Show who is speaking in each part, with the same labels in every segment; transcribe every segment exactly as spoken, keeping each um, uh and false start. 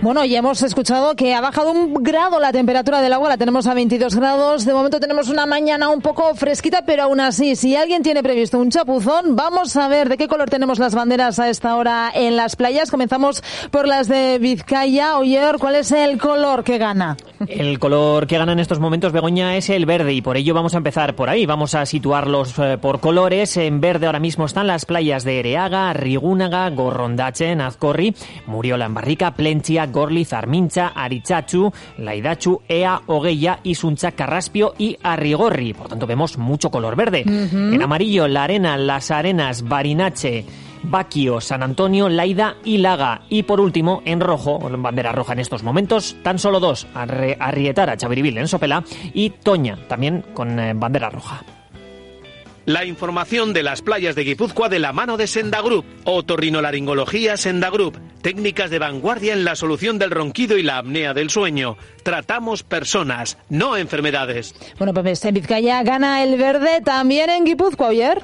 Speaker 1: Bueno, ya hemos escuchado que ha bajado un grado la temperatura del agua, la tenemos a veintidós grados. De momento tenemos una mañana un poco fresquita, pero aún así, si alguien tiene previsto un chapuzón, vamos a ver de qué color tenemos las banderas a esta hora en las playas. Comenzamos por las de Vizcaya. Oyer, ¿cuál es el color que gana?
Speaker 2: El color que gana en estos momentos, Begoña, es el verde, y por ello vamos a empezar por ahí. Vamos a situarlos eh, por colores. En verde ahora mismo están las playas de Ereaga, Rigúnaga, Gorrondache, Nazcorri, Muriola en Barrica, Plentzia, Gorliz, Armintza, Aritxatxu, Laidatxu, Ea, Ogueya, Isuncha, Carraspio y Arrigorri. Por tanto, vemos mucho color verde. Uh-huh. En amarillo, La Arena, Las Arenas, Barinache, Baquio, San Antonio, Laida y Laga. Y por último, en rojo, en bandera roja en estos momentos, tan solo dos, Arre, Arrietara, Chaviribil en Sopela y Toña, también con eh, bandera roja.
Speaker 3: La información de las playas de Guipúzcoa de la mano de Sendagroup. Otorrinolaringología Sendagroup. Técnicas de vanguardia en la solución del ronquido y la apnea del sueño. Tratamos personas, no enfermedades.
Speaker 1: Bueno, pues en Vizcaya gana el verde, también en Guipúzcoa, ayer.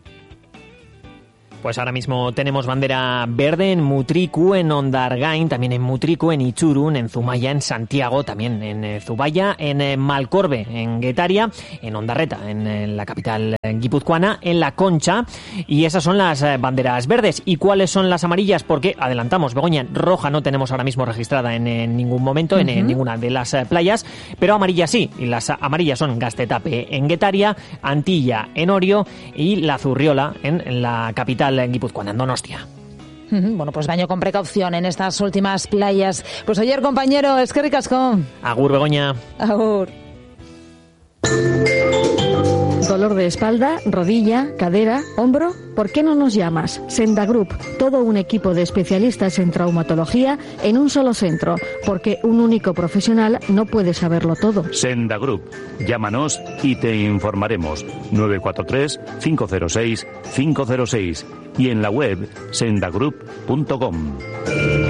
Speaker 2: Pues ahora mismo tenemos bandera verde en Mutriku, en Ondargain, también en Mutriku, en Ichurun, en Zumaya, en Santiago, también en Zubaya, en Malcorbe, en Guetaria, en Ondarreta, en la capital guipuzcoana, en La Concha, y esas son las banderas verdes. ¿Y cuáles son las amarillas? Porque adelantamos, Begoña, roja no tenemos ahora mismo registrada en, en ningún momento, uh-huh. en, en ninguna de las playas, pero amarillas sí, y las amarillas son Gaztetape en Guetaria, Antilla en Orio y La Zurriola en, en la capital en guipuzcoana, en Donostia.
Speaker 1: Bueno, pues baño con precaución en estas últimas playas. Pues ayer, compañero, eskerrik asko.
Speaker 2: Agur, Begoña.
Speaker 1: Agur.
Speaker 4: Dolor de espalda, rodilla, cadera, hombro. ¿Por qué no nos llamas? Sendagroup, todo un equipo de especialistas en traumatología en un solo centro, porque un único profesional no puede saberlo todo.
Speaker 5: Sendagroup, llámanos y te informaremos. nueve cuatro tres, cinco cero seis, cinco cero seis y en la web sendagroup punto com.